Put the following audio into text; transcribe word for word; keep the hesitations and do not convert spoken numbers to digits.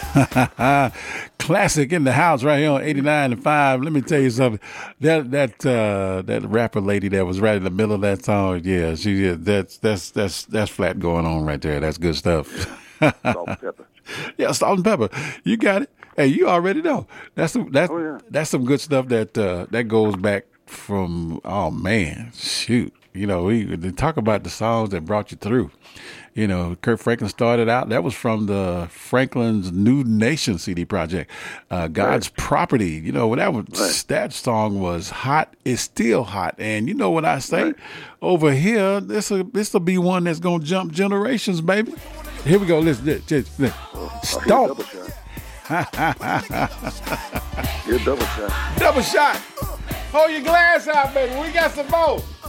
Classic in the house right here on eighty-nine and five. Let me tell you something. That that uh, that rapper lady that was right in the middle of that song, yeah, she is. That's that's that's that's flat going on right there. That's good stuff. Salt and pepper. Yeah, salt and pepper. You got it. Hey, you already know. That's some that's Oh, yeah. that's some good stuff that uh, that goes back from. Oh man, shoot. You know, we they talk about the songs that brought you through. You know, Kurt Franklin started out. That was from the Franklin's New Nation C D project, uh, God's Right. Property. You know, that was Right. that song was hot. It's still hot. And you know what I say? Right. Over here, this will this will be one that's gonna jump generations, baby. Here we go. Listen, listen, listen, listen. Oh, Stomp. Double shot. Get a double shot. Double shot. Hold your glass out, baby. We got some more.